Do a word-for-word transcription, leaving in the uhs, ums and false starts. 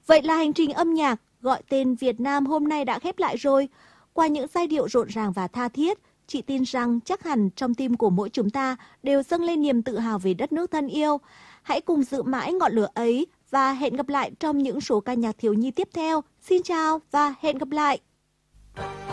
Vậy là hành trình âm nhạc gọi tên Việt Nam hôm nay đã khép lại rồi. Qua những giai điệu rộn ràng và tha thiết, chị tin rằng chắc hẳn trong tim của mỗi chúng ta đều dâng lên niềm tự hào về đất nước thân yêu. Hãy cùng giữ mãi ngọn lửa ấy và hẹn gặp lại trong những số ca nhạc thiếu nhi tiếp theo. Xin chào và hẹn gặp lại!